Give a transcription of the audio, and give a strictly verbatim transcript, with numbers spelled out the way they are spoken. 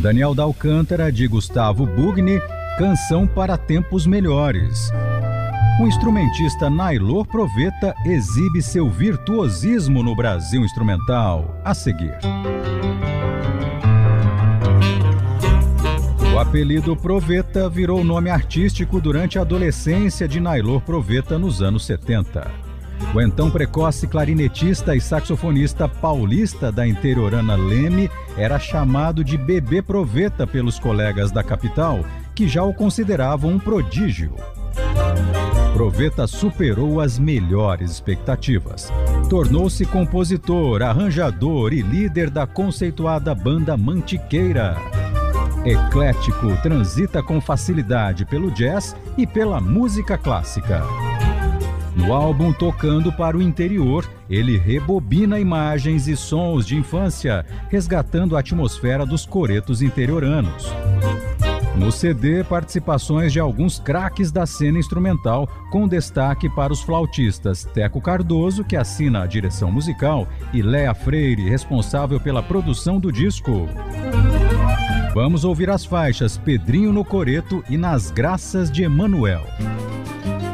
Daniel da Alcântara, de Gustavo Bugni, Canção para Tempos Melhores. O instrumentista Naylor Proveta exibe seu virtuosismo no Brasil instrumental. A seguir. O apelido Proveta virou nome artístico durante a adolescência de Naylor Proveta nos anos setenta. O então precoce clarinetista e saxofonista paulista da interiorana Leme era chamado de Bebê Proveta pelos colegas da capital, que já o consideravam um prodígio. Proveta superou as melhores expectativas. Tornou-se compositor, arranjador e líder da conceituada banda Mantiqueira. Eclético, transita com facilidade pelo jazz e pela música clássica. No álbum Tocando para o Interior, ele rebobina imagens e sons de infância, resgatando a atmosfera dos coretos interioranos. No C D, participações de alguns craques da cena instrumental, com destaque para os flautistas Teco Cardoso, que assina a direção musical, e Léa Freire, responsável pela produção do disco. Vamos ouvir as faixas Pedrinho no Coreto e Nas Graças de Emanuel.